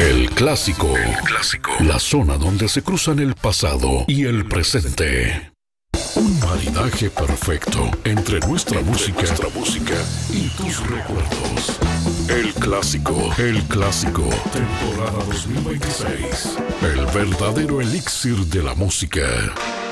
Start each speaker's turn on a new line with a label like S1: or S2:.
S1: El clásico. La zona donde se cruzan el pasado y el presente. Un maridaje perfecto entre nuestra música y tus recuerdos. El clásico. Temporada 2026. El verdadero elixir de la música.